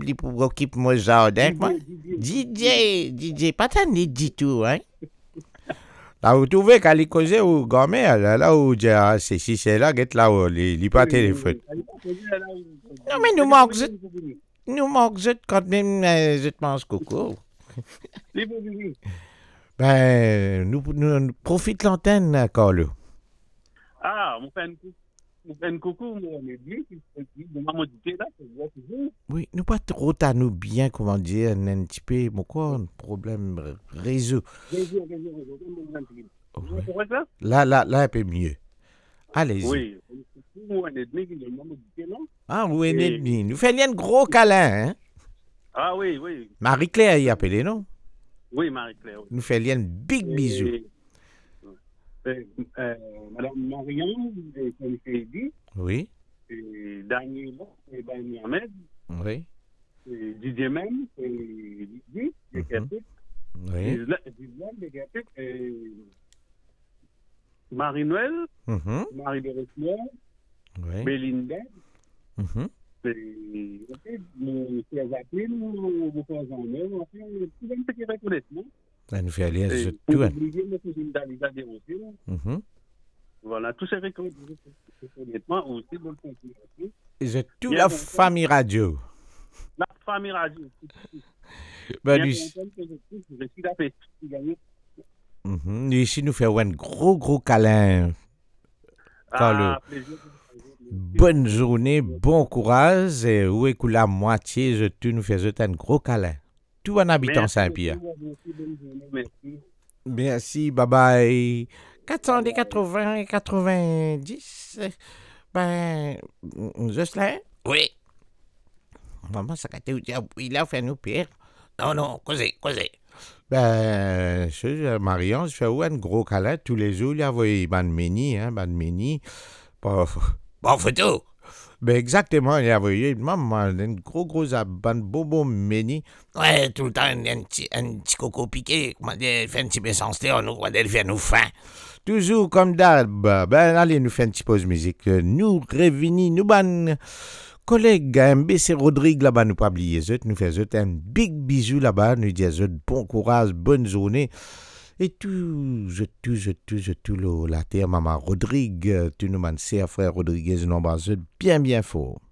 dit pour occuper mon jardin, moi. DJ. DJ, pas tant dit tout, hein. Là où tu veux qu'elle cause ou gomme, là où c'est là, get là où les pas téléphone. Non, mais nous manque, quand même, je te mange coco. Ben, nous profite l'antenne, Carlo. Ah, mon fait un coucou, mon église, mon maman dit là, c'est vrai, toujours. Oui, nous pas trop à nous bien, comment dire, un petit peu, mon quoi, un problème réseau. Réseau. Oui. C'est vrai ça? Là, un peu mieux. Allez-y. Oui. Mon ennemi, le maman dit non. Ah, oui, un ennemi. Nous faisons un gros câlin, hein. Ah oui. Marie-Claire y appelé, non? Oui, Marie-Claire. Nous faisons un big bisou. Madame Marianne, comme je l'ai dit, Oui. Daniel, et Ben Ahmed, Oui. Didier même, Didier, les Catholiques, Oui. Didier, les Catholiques, Marie-Noël, Marie-de-Ressière, Oui. Belinda, Mhm. nos frères Jacqueline, nos frères Jean-Noël, enfin, tout un petit reconnaissement. Là, nous faisons les Et autres pour tout, hein. oublier notre cousine Dalisa Desrosiers, voilà, tous ces reconnaissements aussi, bonne continuation. C'est toute la famille radio. La famille radio. Ben, Bien nous, content que je suis la fête. nous, ici, nous faisons un gros câlin. Carlo. Ah, plaisir. Bonne journée, bon courage. Et où est que la moitié, nous faisons un gros câlin. Tout en habitant Saint-Pierre. Merci. Merci, bye bye. 480 et 90. Ben, juste là? Oui. Maman, ça a été il a fait nous pire. Non, causez. Ben, Marion, je fais un gros câlin tous les jours. Il y avait Ban Méni. Bon, photo. Ben, exactement, il y avait maman, un gros ban bobo Méni. Ouais, tout le temps, un petit coco piqué. Comment dire, il fait un petit peu sans stéréo, nous, il fait nous faim. Toujours comme d'hab. Ben, allez, nous faire une petite pause musique. Nous revenons, nous ban collègue MBC Rodrigue là-bas, nous pas oublier, nous faisons un big bisou là-bas, nous disons bon courage, bonne journée. Et tout, la terre, maman Rodrigue, tu nous m'en sais, frère Rodriguez, nous embrasse bien fort.